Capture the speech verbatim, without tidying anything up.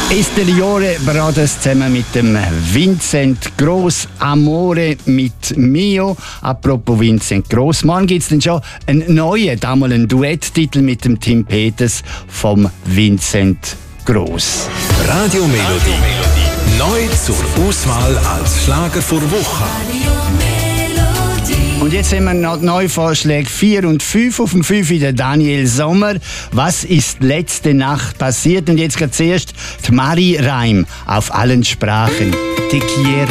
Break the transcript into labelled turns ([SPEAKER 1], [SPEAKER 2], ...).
[SPEAKER 1] Esteriore Brothers zusammen mit dem Vincent Gross, Amore mit Mio. Apropos Vincent Gross, morgen gibt es dann schon einen neuen, damals einen Duetttitel mit dem Tim Peters vom Vincent Gross.
[SPEAKER 2] Radio Melodie. Neu zur Auswahl als Schlager vor Woche.
[SPEAKER 1] Und jetzt haben wir noch die Neuvorschläge vier und fünf. Auf dem fünf der Daniel Sommer. Was ist letzte Nacht passiert? Und jetzt geht zuerst die Marie Reim auf allen Sprachen. Te quiero.